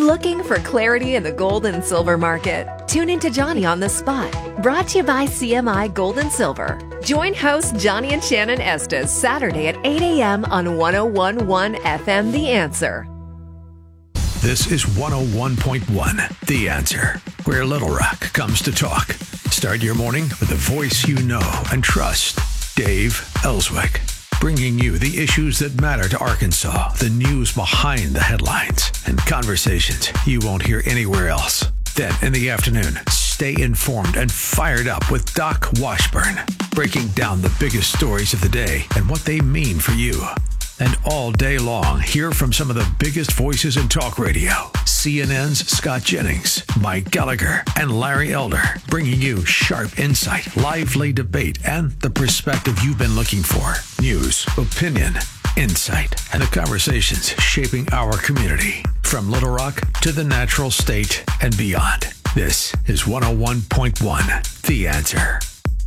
Looking for clarity in the gold and silver market? Tune into Johnny on the Spot, brought to you by CMI Gold and Silver. Join host Johnny and Shannon Estes Saturday at 8 a.m. on 101.1 FM The Answer. This is 101.1 The Answer, where Little Rock comes to talk. Start your morning with a voice you know and trust. Dave Ellswick, bringing you the issues that matter to Arkansas, the news behind the headlines, and conversations you won't hear anywhere else. Then in the afternoon, stay informed and fired up with Doc Washburn, breaking down the biggest stories of the day and what they mean for you. And all day long, hear from some of the biggest voices in talk radio. CNN's Scott Jennings, Mike Gallagher, and Larry Elder, bringing you sharp insight, lively debate, and the perspective you've been looking for. News, opinion, insight, and the conversations shaping our community. From Little Rock to the Natural State and beyond. This is 101.1 The Answer.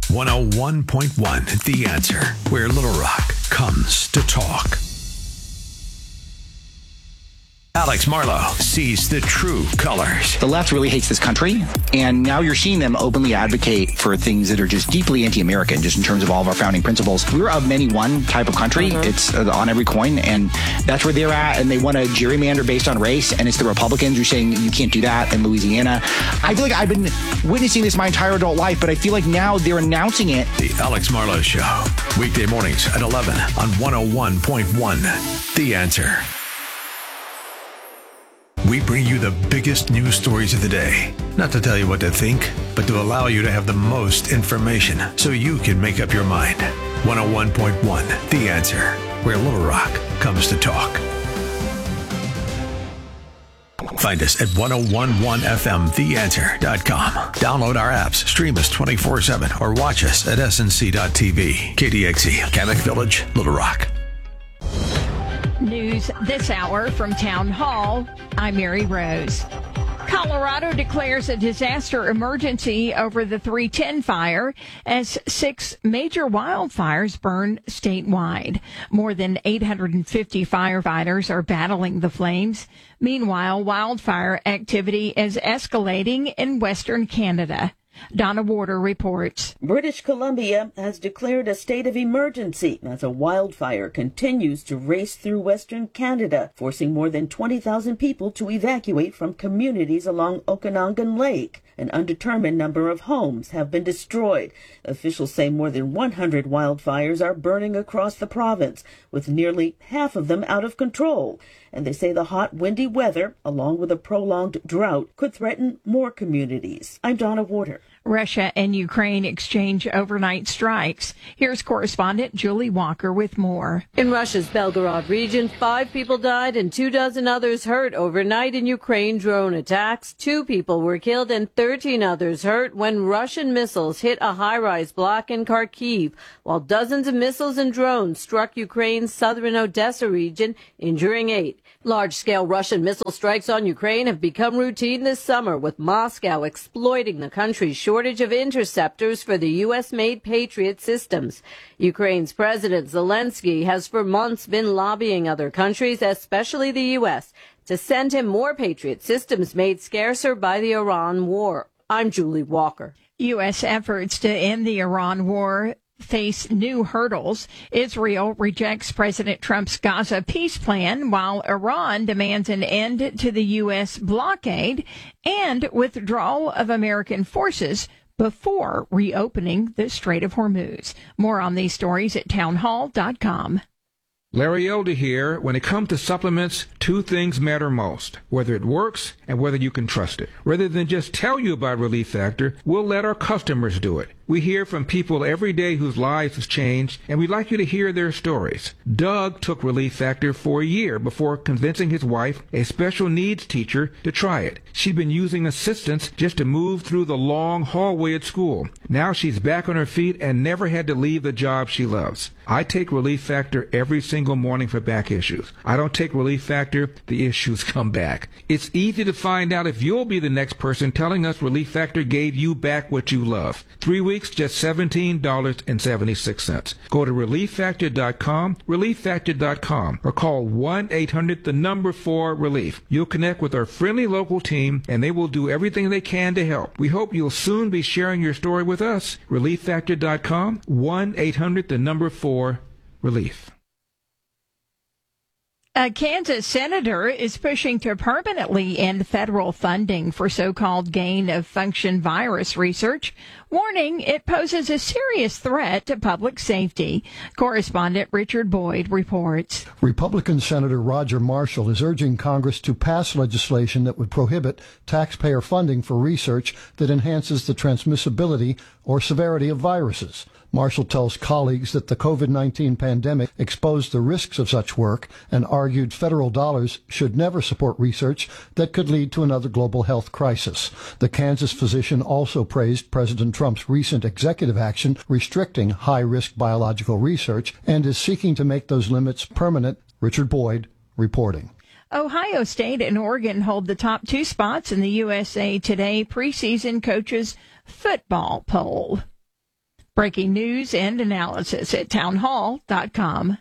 101.1 The Answer, where Little Rock comes to talk. Alex Marlowe sees the true colors. The left really hates this country, and now you're seeing them openly advocate for things that are just deeply anti-American, just in terms of all of our founding principles. We're of many one type of country. It's on every coin, and that's where they're at, and they want to gerrymander based on race, and it's the Republicans who are saying you can't do that in Louisiana. I feel like I've been witnessing this my entire adult life, but I feel like now they're announcing it. The Alex Marlowe Show, weekday mornings at 11 on 101.1 The Answer. We bring you the biggest news stories of the day. Not to tell you what to think, but to allow you to have the most information so you can make up your mind. 101.1 The Answer, where Little Rock comes to talk. Find us at 1011fmtheanswer.com. Download our apps, stream us 24/7, or watch us at snc.tv. KDXE, Kamek Village, Little Rock. News this hour from Town Hall. I'm Mary Rose. Colorado declares a disaster emergency over the 310 fire as 6 major wildfires burn statewide. More than 850 firefighters are battling the flames. Meanwhile, wildfire activity is escalating in Western Canada. Donna Warder reports. British Columbia has declared a state of emergency as a wildfire continues to race through Western Canada, forcing more than 20,000 people to evacuate from communities along Okanagan Lake. An undetermined number of homes have been destroyed. Officials say more than 100 wildfires are burning across the province, with nearly half of them out of control. And they say the hot, windy weather, along with a prolonged drought, could threaten more communities. I'm Donna Warder. Russia and Ukraine exchange overnight strikes. Here's correspondent Julie Walker with more. In Russia's Belgorod region, 5 people died and 24 others hurt overnight in Ukraine drone attacks. 2 people were killed and 13 others hurt when Russian missiles hit a high-rise block in Kharkiv, while dozens of missiles and drones struck Ukraine's southern Odessa region, injuring 8. Large-scale Russian missile strikes on Ukraine have become routine this summer, with Moscow exploiting the country's shortage of interceptors for the U.S.-made Patriot systems. Ukraine's President Zelensky has for months been lobbying other countries, especially the U.S., to send him more Patriot systems made scarcer by the Iran war. I'm Julie Walker. U.S. efforts to end the Iran war face new hurdles. Israel rejects President Trump's Gaza peace plan, while Iran demands an end to the U.S. blockade and withdrawal of American forces before reopening the Strait of Hormuz. More on these stories at townhall.com. Larry Elder here. When it comes to supplements, 2 things matter most: whether it works and whether you can trust it. Rather than just tell you about Relief Factor, we'll let our customers do it. We hear from people every day whose lives have changed, and we'd like you to hear their stories. Doug took Relief Factor for a year before convincing his wife, a special needs teacher, to try it. She'd been using assistance just to move through the long hallway at school. Now she's back on her feet and never had to leave the job she loves. I take Relief Factor every single morning for back issues. I don't take Relief Factor Factor, the issues come back. It's easy to find out if you'll be the next person telling us Relief Factor gave you back what you love. 3 weeks, just $17.76. Go to ReliefFactor.com, ReliefFactor.com, or call 1-800-4RELIEF. You'll connect with our friendly local team, and they will do everything they can to help. We hope you'll soon be sharing your story with us. ReliefFactor.com, 1-800-4RELIEF. A Kansas senator is pushing to permanently end federal funding for so-called gain-of-function virus research, warning it poses a serious threat to public safety. Correspondent Richard Boyd reports. Republican Senator Roger Marshall is urging Congress to pass legislation that would prohibit taxpayer funding for research that enhances the transmissibility or severity of viruses. Marshall tells colleagues that the COVID-19 pandemic exposed the risks of such work and argued federal dollars should never support research that could lead to another global health crisis. The Kansas physician also praised President Trump's recent executive action restricting high-risk biological research and is seeking to make those limits permanent. Richard Boyd reporting. Ohio State and Oregon hold the top two spots in the USA Today preseason coaches football poll. Breaking news and analysis at townhall.com.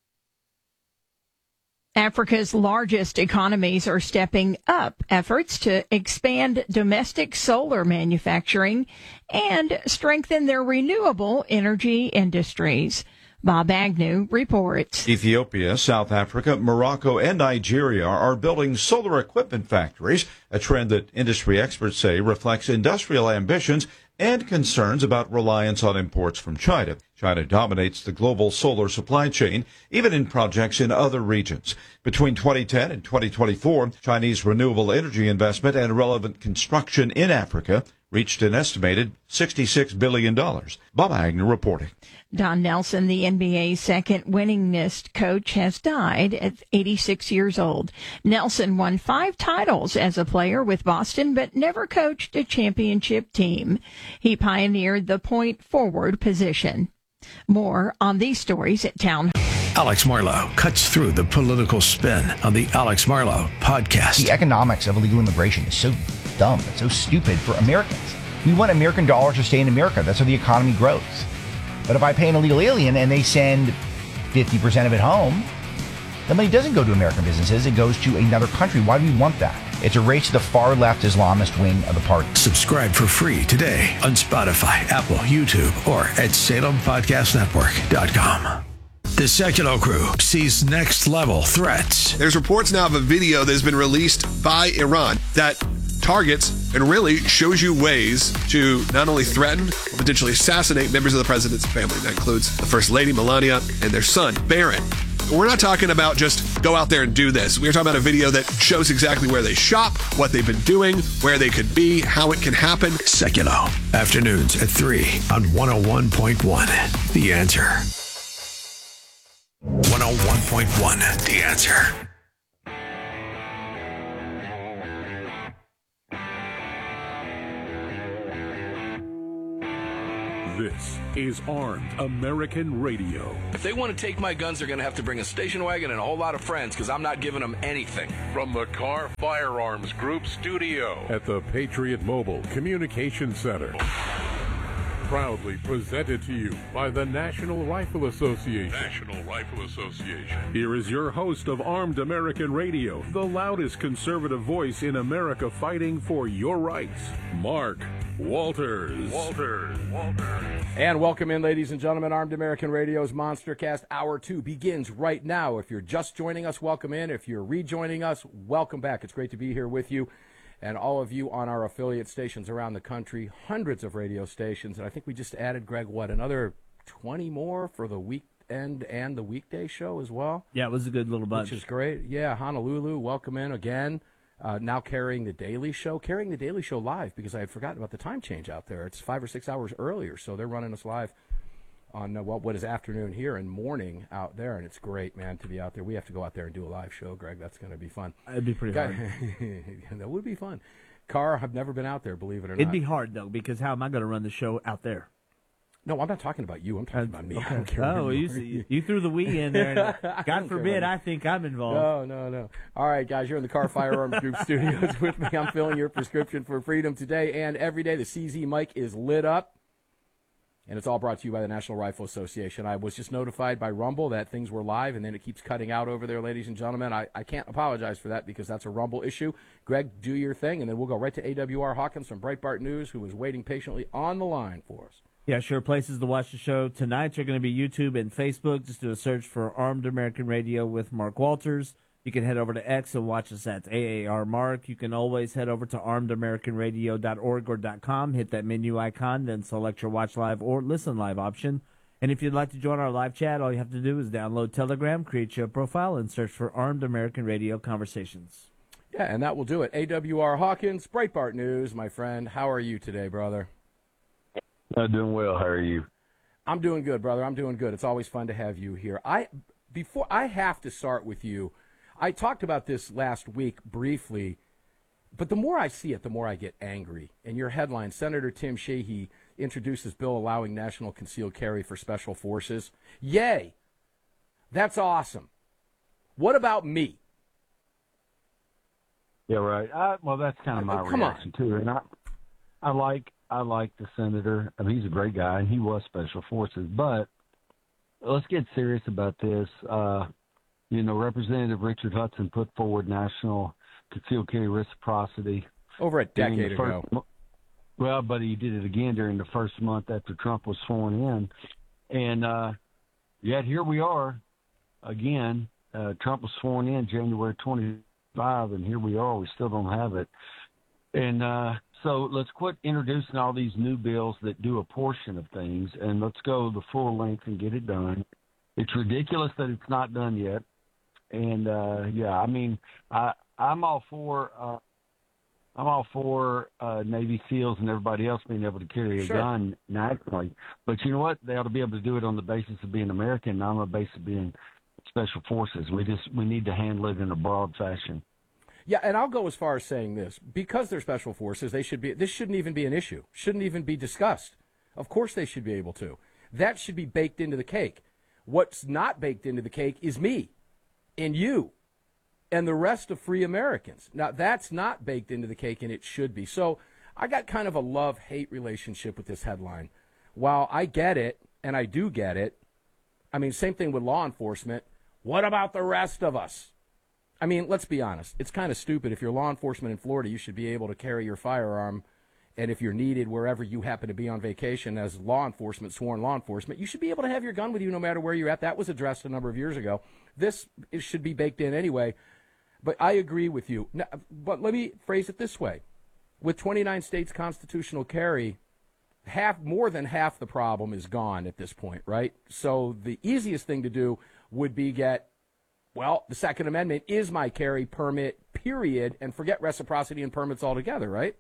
Africa's largest economies are stepping up efforts to expand domestic solar manufacturing and strengthen their renewable energy industries. Bob Agnew reports. Ethiopia, South Africa, Morocco, and Nigeria are building solar equipment factories, a trend that industry experts say reflects industrial ambitions and concerns about reliance on imports from China. China dominates the global solar supply chain, even in projects in other regions. Between 2010 and 2024, Chinese renewable energy investment and relevant construction in Africa reached an estimated $66 billion. Bob Agnew reporting. Don Nelson, the NBA's second winningest coach, has died at 86 years old. Nelson won 5 titles as a player with Boston, but never coached a championship team. He pioneered the point forward position. More on these stories at Town. Alex Marlow cuts through the political spin on the Alex Marlow podcast. The economics of illegal immigration is so dumb. It's so stupid for Americans. We want American dollars to stay in America. That's how the economy grows. But if I pay an illegal alien and they send 50% of it home, the money doesn't go to American businesses. It goes to another country. Why do we want that? It's a race to the far left Islamist wing of the party. Subscribe for free today on Spotify, Apple, YouTube, or at SalemPodcastNetwork.com. The Secular Crew sees next level threats. There's reports now of a video that has been released by Iran that targets and really shows you ways to not only threaten, but potentially assassinate members of the president's family. That includes the First Lady, Melania, and their son, Barron. We're not talking about just go out there and do this. We're talking about a video that shows exactly where they shop, what they've been doing, where they could be, how it can happen. Secular. Afternoons at 3 on 101.1. The Answer. 101.1. The Answer. This is Armed American Radio. If they want to take my guns, they're going to have to bring a station wagon and a whole lot of friends, because I'm not giving them anything. From the Carr Firearms Group studio at the Patriot Mobile Communication Center. Proudly presented to you by the National Rifle Association. National Rifle Association. Here is your host of Armed American Radio, the loudest conservative voice in America fighting for your rights, Mark Walters. And welcome in, ladies and gentlemen. Armed American Radio's Monstercast Hour 2 begins right now. If you're just joining us, welcome in. If you're rejoining us, welcome back. It's great to be here with you. And all of you on our affiliate stations around the country, hundreds of radio stations. And I think we just added, Greg, another 20 more for the weekend and the weekday show as well? Yeah, it was a good little bunch. Which is great. Yeah, Honolulu, welcome in again. Now carrying the Daily Show live, because I had forgotten about the time change out there. It's 5 or 6 hours earlier, so they're running us live on what is afternoon here and morning out there, and it's great, man, to be out there. We have to go out there and do a live show, Greg. That's going to be fun. It'd be pretty hard. That would be fun. Carr, I've never been out there, believe it or not. It'd be hard, though, because how am I going to run the show out there? No, I'm not talking about you. I'm talking about me. Okay. I don't care. Oh, you threw the we in there. And God forbid, I think I'm involved. No. All right, guys, you're in the Car Firearms Group studios with me. I'm filling your prescription for freedom today and every day. The CZ mic is lit up, and it's all brought to you by the National Rifle Association. I was just notified by Rumble that things were live, and then it keeps cutting out over there, ladies and gentlemen. I can't apologize for that because that's a Rumble issue. Greg, do your thing, and then we'll go right to AWR Hawkins from Breitbart News, who is waiting patiently on the line for us. Yeah, sure. Places to watch the show tonight are going to be YouTube and Facebook. Just do a search for Armed American Radio with Mark Walters. You can head over to X and watch us at AAR Mark. You can always head over to armedamericanradio.org or .com, hit that menu icon, then select your watch live or listen live option. And if you'd like to join our live chat, all you have to do is download Telegram, create your profile, and search for Armed American Radio Conversations. Yeah, and that will do it. AWR Hawkins, Breitbart News, my friend. How are you today, brother? I'm doing well. How are you? I'm doing good, brother. I'm doing good. It's always fun to have you here. I have to start with you. I talked about this last week briefly, but the more I see it, the more I get angry. And your headline, Senator Tim Sheehy introduces bill allowing national concealed carry for special forces. Yay! That's awesome. What about me? Yeah, right. Well, that's kind of my reaction too. And I like the senator. I mean, he's a great guy, and he was Special Forces. But let's get serious about this. Representative Richard Hudson put forward national concealed carry reciprocity over a decade ago. Well, but he did it again during the first month after Trump was sworn in. And yet here we are again. Trump was sworn in January 25, and here we are. We still don't have it. And so let's quit introducing all these new bills that do a portion of things, and let's go the full length and get it done. It's ridiculous that it's not done yet. And I'm all for Navy SEALs and everybody else being able to carry a gun nationally. But you know what? They ought to be able to do it on the basis of being American, not on the basis of being Special Forces. We need to handle it in a broad fashion. Yeah, and I'll go as far as saying this. Because they're Special Forces, this shouldn't even be an issue. Shouldn't even be discussed. Of course they should be able to. That should be baked into the cake. What's not baked into the cake is me and you and the rest of free Americans. Now, that's not baked into the cake, and it should be. So I got kind of a love-hate relationship with this headline. While I get it, and I do get it, I mean, same thing with law enforcement. What about the rest of us? I mean, let's be honest. It's kind of stupid. If you're law enforcement in Florida, you should be able to carry your firearm. And if you're needed wherever you happen to be on vacation as law enforcement, sworn law enforcement, you should be able to have your gun with you no matter where you're at. That was addressed a number of years ago. It should be baked in anyway. But I agree with you. Now, but let me phrase it this way. With 29 states constitutional carry, more than half the problem is gone at this point, right? So the easiest thing to do would be the Second Amendment is my carry permit, period, and forget reciprocity and permits altogether, right?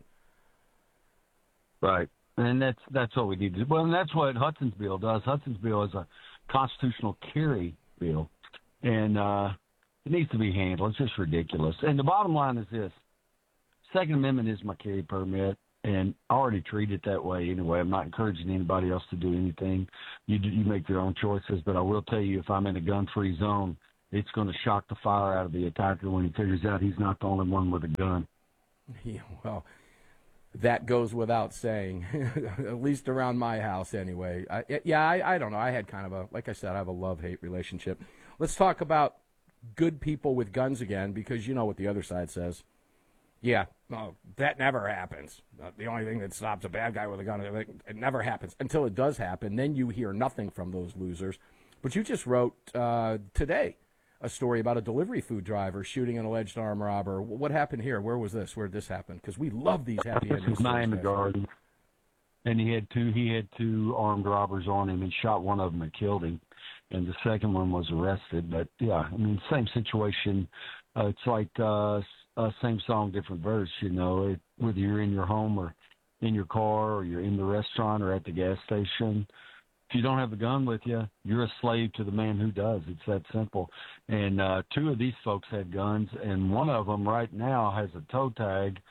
Right. And that's what we need to do. Well, and that's what Hudson's bill does. Hudson's bill is a constitutional carry bill. And it needs to be handled. It's just ridiculous. And the bottom line is this. Second Amendment is my carry permit, and I already treat it that way anyway. I'm not encouraging anybody else to do anything. You make your own choices, but I will tell you, if I'm in a gun-free zone, it's going to shock the fire out of the attacker when he figures out he's not the only one with a gun. Yeah, well, that goes without saying, at least around my house anyway. I don't know. I had kind of like I said, I have a love-hate relationship. Let's talk about good people with guns again, because you know what the other side says. Yeah, no, that never happens. The only thing that stops a bad guy with a gun, it never happens. Until it does happen, then you hear nothing from those losers. But you just wrote today a story about a delivery food driver shooting an alleged armed robber. What happened here? Where was this? Where did this happen? Because we love these happy endings. This is Miami Garden, and he had two armed robbers on him and shot one of them and killed him, and the second one was arrested. But yeah, I mean, same situation. It's like same song, different verse. You know, whether you're in your home or in your car or you're in the restaurant or at the gas station. If you don't have a gun with you, you're a slave to the man who does. It's that simple. And two of these folks had guns, and one of them right now has a toe tag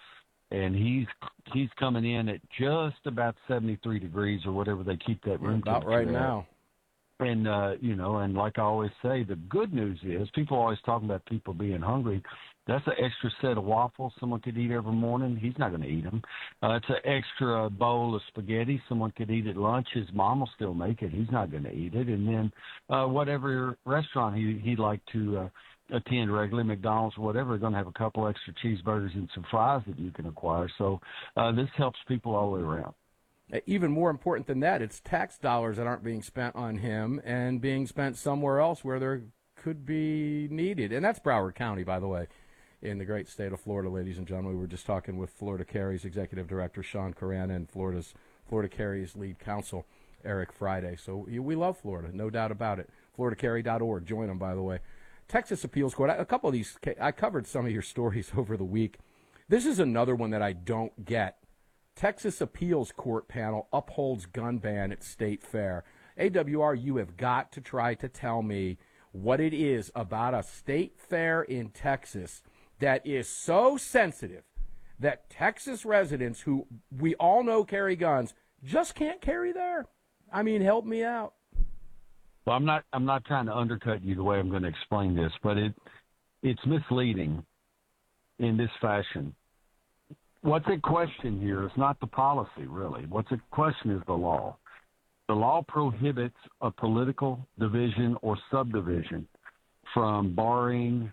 and he's coming in at just about 73 degrees or whatever they keep that room about right now. And and like I always say, the good news is people always talking about people being hungry. That's an extra set of waffles someone could eat every morning. He's not going to eat them. It's an extra bowl of spaghetti someone could eat at lunch. His mom will still make it. He's not going to eat it. And then whatever restaurant he'd like to attend regularly, McDonald's or whatever, they're going to have a couple extra cheeseburgers and some fries that you can acquire. So this helps people all the way around. Even more important than that, it's tax dollars that aren't being spent on him and being spent somewhere else where there could be needed. And that's Broward County, by the way, in the great state of Florida, ladies and gentlemen. We were just talking with Florida Cary's executive director, Sean Carana, and Florida Cary's lead counsel, Eric Friday. So we love Florida, no doubt about it. FloridaCarry.org. Join them, by the way. Texas Appeals Court, a couple of these, I covered some of your stories over the week. This is another one that I don't get. Texas Appeals Court panel upholds gun ban at State Fair. AWR, you have got to try to tell me what it is about a state fair in Texas that is so sensitive that Texas residents who we all know carry guns just can't carry there. I mean, help me out. Well, I'm not trying to undercut you the way I'm going to explain this, but it's misleading in this fashion. What's at question here is not the policy, really. What's at question is the law. The law prohibits a political division or subdivision from barring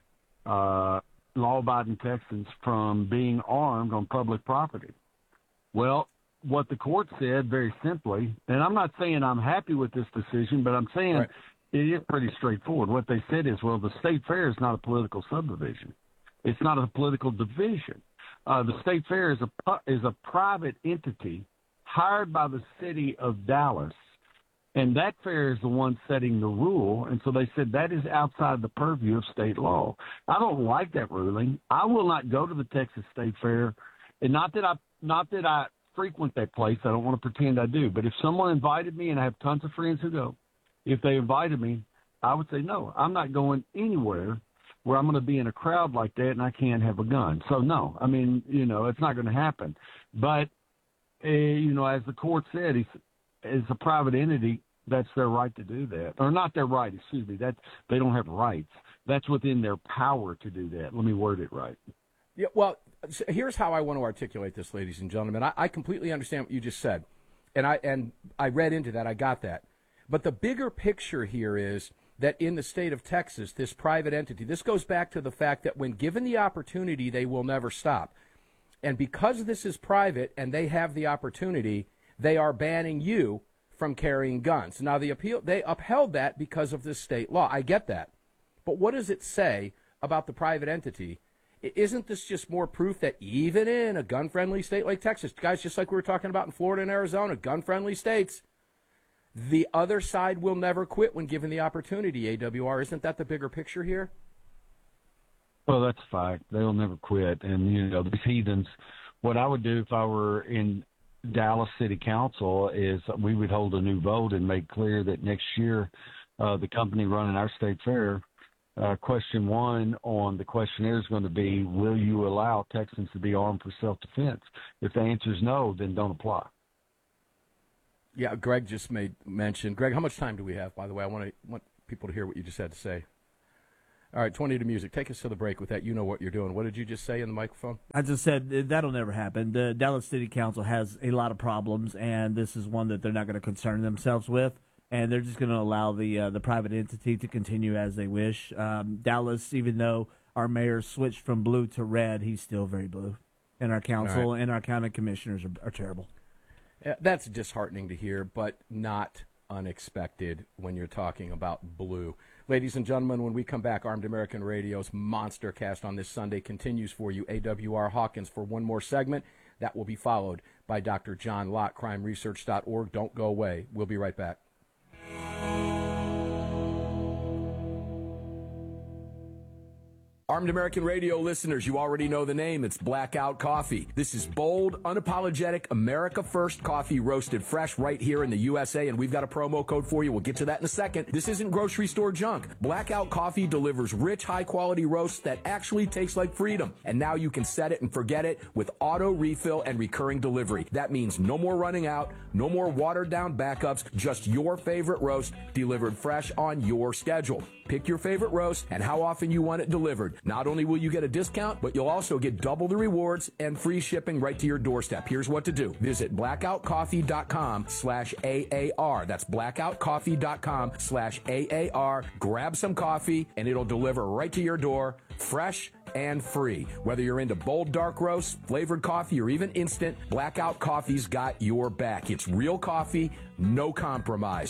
law-abiding Texans from being armed on public property. Well, what the court said very simply, and I'm not saying I'm happy with this decision, but I'm saying right. It is pretty straightforward. What they said is, well, the state fair is not a political subdivision. It's not a political division. The state fair is a private entity hired by the city of Dallas, and that fair is the one setting the rule. And so they said that is outside the purview of state law. I don't like that ruling. I will not go to the Texas State Fair, and not that I frequent that place. I don't want to pretend I do. But if someone invited me, and I have tons of friends who go, if they invited me, I would say no. I'm not going anywhere where I'm going to be in a crowd like that and I can't have a gun. So, no, I mean, it's not going to happen. But, as the court said, as a private entity, that's their right to do that. Or not their right, excuse me. They don't have rights. That's within their power to do that. Let me word it right. Yeah, well, here's how I want to articulate this, ladies and gentlemen. I completely understand what you just said, and I read into that. I got that. But the bigger picture here is that in the state of Texas, this private entity, this goes back to the fact that when given the opportunity, they will never stop. And because this is private and they have the opportunity, they are banning you from carrying guns. Now, they upheld that because of this state law. I get that. But what does it say about the private entity? Isn't this just more proof that even in a gun-friendly state like Texas, guys, just like we were talking about in Florida and Arizona, gun-friendly states, the other side will never quit when given the opportunity, AWR. Isn't that the bigger picture here? Well, that's a fact. They'll never quit. And, these heathens, what I would do if I were in Dallas City Council is we would hold a new vote and make clear that next year the company running our state fair, question 1 on the questionnaire is going to be, will you allow Texans to be armed for self-defense? If the answer is no, then don't apply. Yeah, Greg just made mention. Greg, how much time do we have, by the way? I want people to hear what you just had to say. All right, 20 to music. Take us to the break with that. You know what you're doing. What did you just say in the microphone? I just said that'll never happen. The Dallas City Council has a lot of problems, and this is one that they're not going to concern themselves with, and they're just going to allow the private entity to continue as they wish. Dallas, even though our mayor switched from blue to red, he's still very blue. And our council and our county commissioners are terrible. That's disheartening to hear, but not unexpected when you're talking about blue. Ladies and gentlemen, when we come back, Armed American Radio's Monster Cast on this Sunday continues for you. AWR Hawkins for one more segment. That will be followed by Dr. John Lott, crimeresearch.org. Don't go away. We'll be right back. Armed American Radio listeners, you already know the name. It's Blackout Coffee. This is bold, unapologetic, America First coffee roasted fresh right here in the USA, and we've got a promo code for you. We'll get to that in a second. This isn't grocery store junk. Blackout Coffee delivers rich, high-quality roasts that actually taste like freedom. And now you can set it and forget it with auto refill and recurring delivery. That means no more running out, no more watered-down backups, just your favorite roast delivered fresh on your schedule. Pick your favorite roast and how often you want it delivered. Not only will you get a discount, but you'll also get double the rewards and free shipping right to your doorstep. Here's what to do. Visit blackoutcoffee.com/AAR. That's blackoutcoffee.com/AAR. Grab some coffee and it'll deliver right to your door, fresh and free. Whether you're into bold dark roast, flavored coffee, or even instant, Blackout Coffee's got your back. It's real coffee, no compromise.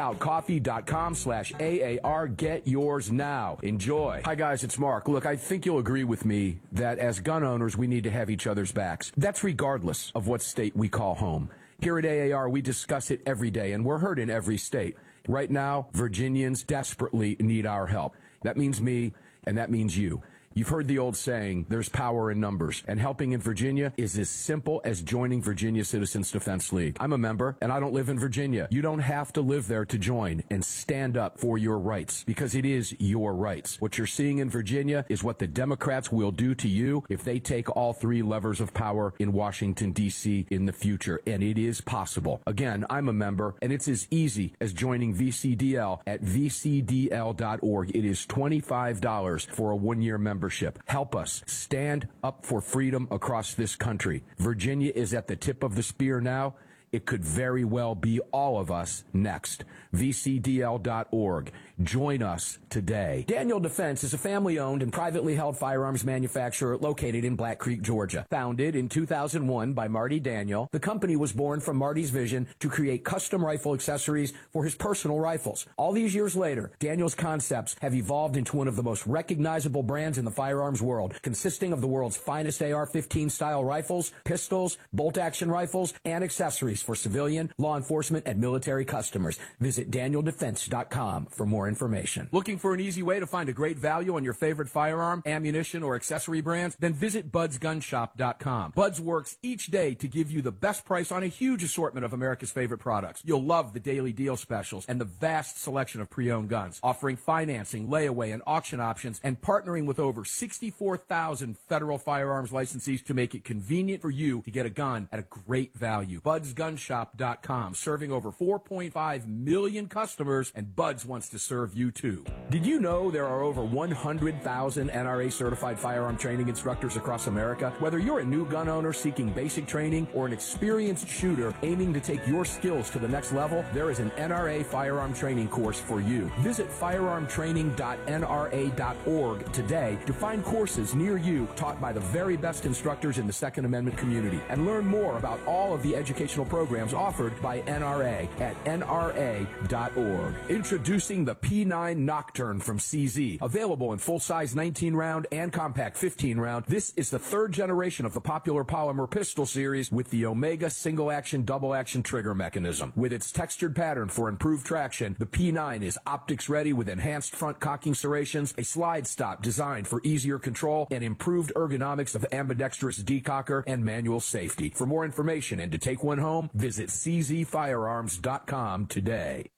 blackoutcoffee.com/AAR. Get yours now. Enjoy. Hi guys, it's Mark. Look, I think you'll agree with me that as gun owners, we need to have each other's backs. That's regardless of what state we call home. Here at AAR, we discuss it every day, and we're heard in every state. Right now, Virginians desperately need our help. That means me, and that means you. You've heard the old saying, there's power in numbers, and helping in Virginia is as simple as joining Virginia Citizens Defense League. I'm a member, and I don't live in Virginia. You don't have to live there to join and stand up for your rights, because it is your rights. What you're seeing in Virginia is what the Democrats will do to you if they take all three levers of power in Washington, D.C. in the future, and it is possible. Again, I'm a member, and it's as easy as joining VCDL at vcdl.org. It is $25 for a one-year membership. Help us stand up for freedom across this country. Virginia is at the tip of the spear now. It could very well be all of us next. VCDL.org. Join us today. Daniel Defense is a family-owned and privately held firearms manufacturer located in Black Creek, Georgia. Founded in 2001 by Marty Daniel, the company was born from Marty's vision to create custom rifle accessories for his personal rifles. All these years later, Daniel's concepts have evolved into one of the most recognizable brands in the firearms world, consisting of the world's finest AR-15 style rifles, pistols, bolt-action rifles, and accessories for civilian, law enforcement, and military customers. Visit DanielDefense.com for more information. Looking for an easy way to find a great value on your favorite firearm, ammunition, or accessory brands? Then visit BudsGunShop.com. Buds works each day to give you the best price on a huge assortment of America's favorite products. You'll love the daily deal specials and the vast selection of pre-owned guns, offering financing, layaway, and auction options, and partnering with over 64,000 federal firearms licensees to make it convenient for you to get a gun at a great value. BudsGunShop.com, serving over 4.5 million customers, and Buds wants to serve you too. Did you know there are over 100,000 NRA certified firearm training instructors across America? Whether you're a new gun owner seeking basic training or an experienced shooter aiming to take your skills to the next level, there is an NRA firearm training course for you. Visit firearmtraining.nra.org today to find courses near you taught by the very best instructors in the Second Amendment community, and learn more about all of the educational programs offered by NRA at nra.org. Introducing the P9 Nocturne from CZ. Available in full-size 19-round and compact 15-round, this is the third generation of the popular polymer pistol series with the Omega single-action, double-action trigger mechanism. With its textured pattern for improved traction, the P9 is optics-ready with enhanced front cocking serrations, a slide stop designed for easier control, and improved ergonomics of ambidextrous decocker and manual safety. For more information and to take one home, visit czfirearms.com today.